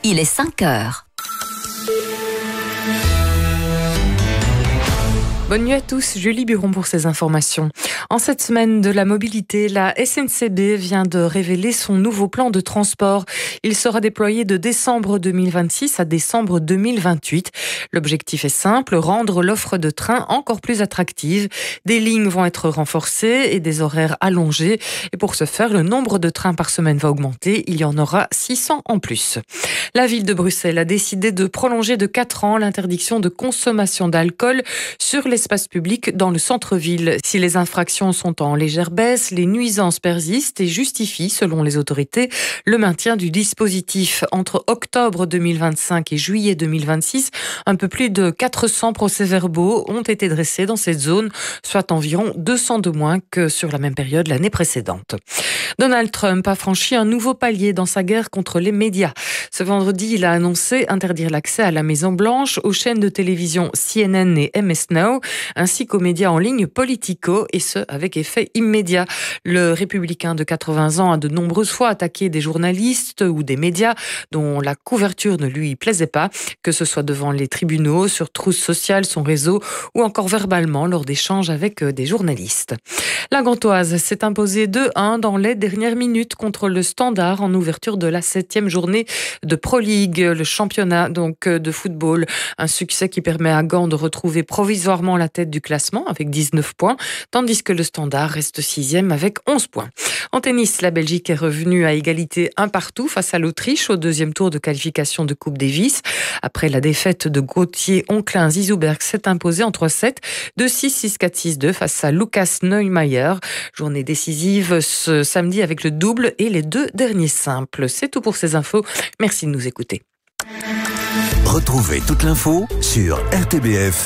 Il est 5 heures. Bonne nuit à tous, Julie Buron pour ces informations. En cette semaine de la mobilité, la SNCB vient de révéler son nouveau plan de transport. Il sera déployé de décembre 2026 à décembre 2028. L'objectif est simple, rendre l'offre de train encore plus attractive. Des lignes vont être renforcées et des horaires allongés. Et pour ce faire, le nombre de trains par semaine va augmenter. Il y en aura 600 en plus. La ville de Bruxelles a décidé de prolonger de 4 ans l'interdiction de consommation d'alcool sur l'espace public dans le centre-ville. Si les infractions sont en légère baisse, les nuisances persistent et justifient, selon les autorités, le maintien du dispositif. Entre octobre 2025 et juillet 2026, un peu plus de 400 procès-verbaux ont été dressés dans cette zone, soit environ 200 de moins que sur la même période l'année précédente. Donald Trump a franchi un nouveau palier dans sa guerre contre les médias. Ce vendredi, il a annoncé interdire l'accès à la Maison-Blanche, aux chaînes de télévision CNN et MS Now, ainsi qu'aux médias en ligne Politico, et ce, avec effet immédiat. Le républicain de 80 ans a de nombreuses fois attaqué des journalistes ou des médias dont la couverture ne lui plaisait pas, que ce soit devant les tribunaux, sur Truth Social, son réseau, ou encore verbalement lors d'échanges avec des journalistes. La Gantoise s'est imposée 2-1 dans les dernières minutes contre le Standard en ouverture de la 7e journée de Pro League, le championnat de football. Un succès qui permet à Gand de retrouver provisoirement la tête du classement avec 19 points, tandis que le Standard reste 6e avec 11 points. En tennis, la Belgique est revenue à égalité 1-1 face à l'Autriche au deuxième tour de qualification de Coupe Davis. Après la défaite de Gauthier, Onklin, Zizouberg s'est imposé en 3-7, 2-6, 6-4, 6-2 face à Lucas Neumeier. Journée décisive ce samedi avec le double et les 2 derniers simples. C'est tout pour ces infos. Merci de nous écouter. Retrouvez toute l'info sur RTBF.